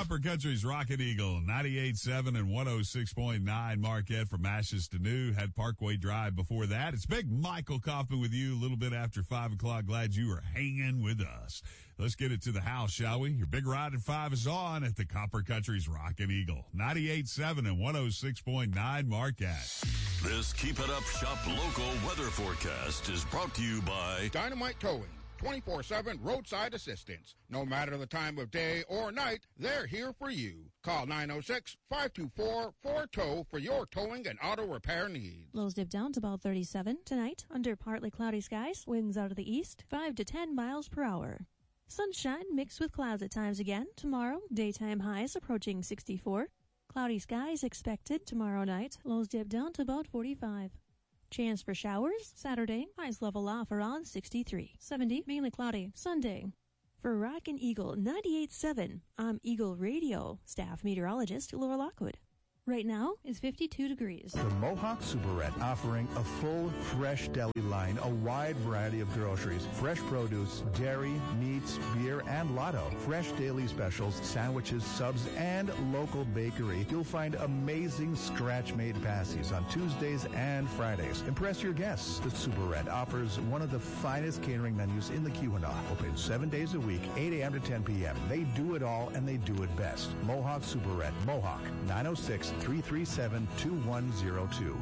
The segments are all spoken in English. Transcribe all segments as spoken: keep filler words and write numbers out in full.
Copper Country's Rocket Eagle, ninety-eight point seven and one oh six point nine Marquette from Ashes to New. Had Parkway Drive before that. It's Big Michael Kaufman with you a little bit after five o'clock. Glad you are hanging with us. Let's get it to the house, shall we? Your Big Ride at five is on at the Copper Country's Rocket Eagle, ninety-eight point seven and one oh six point nine Marquette. This Keep It Up Shop local weather forecast is brought to you by Dynamite Towing. twenty-four seven roadside assistance. No matter the time of day or night, they're here for you. Call nine oh six, five two four, four T O W for your towing and auto repair needs. Lows dip down to about thirty-seven tonight under partly cloudy skies. Winds out of the east, five to ten miles per hour. Sunshine mixed with clouds at times again. Tomorrow, daytime highs approaching sixty-four. Cloudy skies expected tomorrow night. Lows dip down to about forty-five. Chance for showers Saturday. Highs level off around sixty-three. seventy, mainly cloudy. Sunday. For Rockin' Eagle ninety-eight point seven, I'm Eagle Radio staff meteorologist Laura Lockwood. Right now is fifty-two degrees. The Mohawk Superette offering a full, fresh deli line, a wide variety of groceries, fresh produce, dairy, meats, beer, and lotto. Fresh daily specials, sandwiches, subs, and local bakery. You'll find amazing scratch-made passies on Tuesdays and Fridays. Impress your guests. The Superette offers one of the finest catering menus in the Keweenaw. Open seven days a week, eight a.m. to ten p.m. They do it all, and they do it best. Mohawk Superette, Mohawk, nine oh six, three three seven, two one oh two.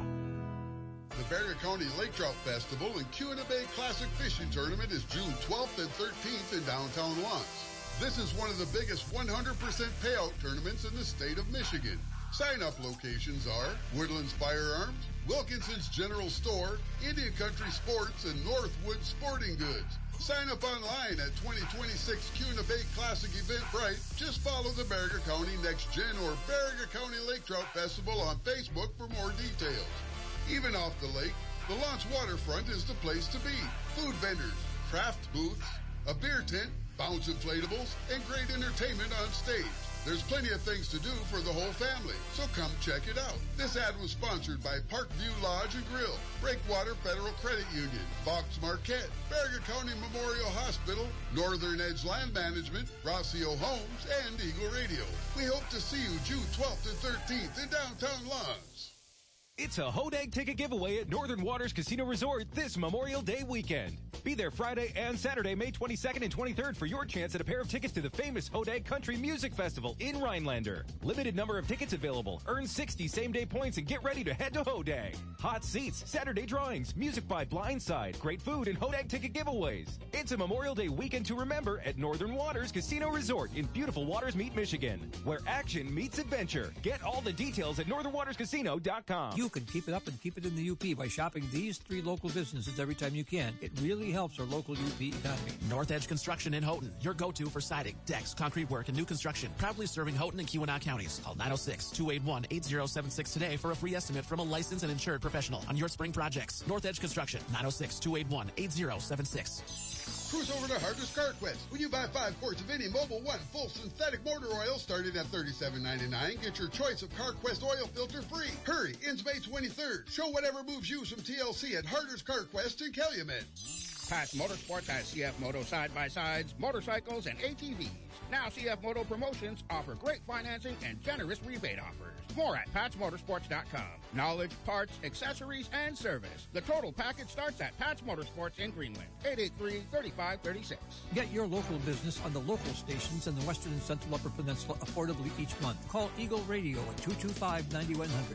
The Barrier County Lake Trout Festival and Keweenaw Bay Classic Fishing Tournament is June twelfth and thirteenth in downtown Lawrence. This is one of the biggest one hundred percent payout tournaments in the state of Michigan. Sign-up locations are Woodlands Firearms, Wilkinson's General Store, Indian Country Sports, and Northwood Sporting Goods. Sign up online at twenty twenty-six Keweenaw Bay Classic Eventbrite. Just follow the Barrier County Next Gen or Barrier County Lake Trout Festival on Facebook for more details. Even off the lake, the Lawrence waterfront is the place to be. Food vendors, craft booths, a beer tent, bounce inflatables, and great entertainment on stage. There's plenty of things to do for the whole family, so come check it out. This ad was sponsored by Parkview Lodge and Grill, Breakwater Federal Credit Union, Fox Marquette, Barrier County Memorial Hospital, Northern Edge Land Management, Rossio Homes, and Eagle Radio. We hope to see you June twelfth and thirteenth in downtown Lawrence. It's a Hodag ticket giveaway at Northern Waters Casino Resort this Memorial Day weekend. Be there Friday and Saturday, May twenty-second and twenty-third for your chance at a pair of tickets to the famous Hodag Country Music Festival in Rhinelander. Limited number of tickets available. Earn sixty same-day points and get ready to head to Hodag. Hot seats, Saturday drawings, music by Blindside, great food, and Hodag ticket giveaways. It's a Memorial Day weekend to remember at Northern Waters Casino Resort in beautiful Waters Meet, Michigan, where action meets adventure. Get all the details at northern waters casino dot com. You can keep it up and keep it in the U P by shopping these three local businesses every time you can. It really helps our local U P economy. North Edge Construction in Houghton, your go-to for siding, decks, concrete work, and new construction. Proudly serving Houghton and Keweenaw counties. Call nine oh six, two eight one, eight oh seven six today for a free estimate from a licensed and insured professional on your spring projects. North Edge Construction, nine oh six, two eight one, eight oh seven six. Cruise over to Harder's Car Quest. When you buy five quarts of any Mobil one full synthetic motor oil starting at thirty-seven ninety-nine, get your choice of CarQuest oil filter free. Hurry, ends May twenty-third. Show whatever moves you some T L C at Harder's Car Quest in Calumet. Patch Motorsports has C F Moto side-by-sides, motorcycles, and A T Vs. Now C F Moto Promotions offer great financing and generous rebate offers. More at patch motorsports dot com. Knowledge, parts, accessories, and service. The total package starts at Patch Motorsports in Greenland. eight eight three, three five three six. Get your local business on the local stations in the Western and Central Upper Peninsula affordably each month. Call Eagle Radio at two two five, nine one zero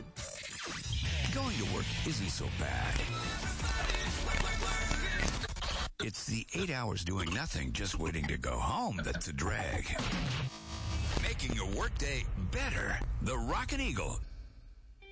zero. Going to work isn't so bad. It's the eight hours doing nothing, just waiting to go home that's a drag. Making your workday better. The Rockin' Eagle,